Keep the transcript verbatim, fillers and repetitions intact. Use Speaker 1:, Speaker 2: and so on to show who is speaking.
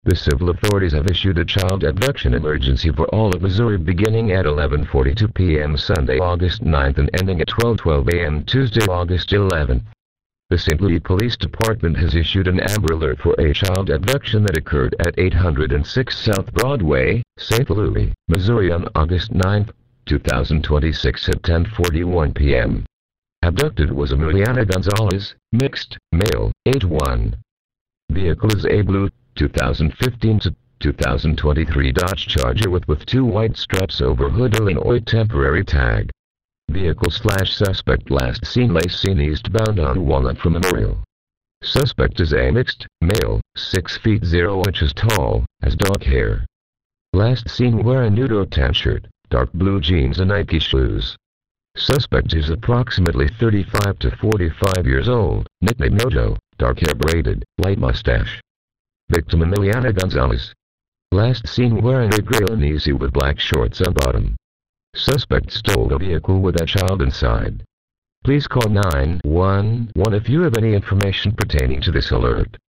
Speaker 1: The civil authorities have issued a child abduction emergency for all of Missouri beginning at eleven forty-two p m Sunday, August ninth and ending at twelve twelve a m Tuesday, August eleventh. The Saint Louis Police Department has issued an Amber Alert for a child abduction that occurred at eight hundred six South Broadway, Saint Louis, Missouri on August ninth, two thousand twenty-six at ten forty-one p m Abducted was Emiliana Gonzalez, mixed, male, age one. Vehicle is a blue, two thousand fifteen to two thousand twenty-three Dodge Charger with with two white straps over hood, Illinois temporary tag. Vehicle slash suspect last seen Lacey eastbound on Walnut from Memorial. Suspect is a mixed, male, six feet zero inches tall, has dark hair. Last seen wearing nude tan shirt, dark blue jeans and Nike shoes. Suspect is approximately thirty-five to forty-five years old, nickname Mojo, dark hair braided, light mustache. Victim Emiliana Gonzalez. Last seen wearing a gray Easy with black shorts on bottom. Suspect stole a vehicle with a child inside. Please call nine one one if you have any information pertaining to this alert.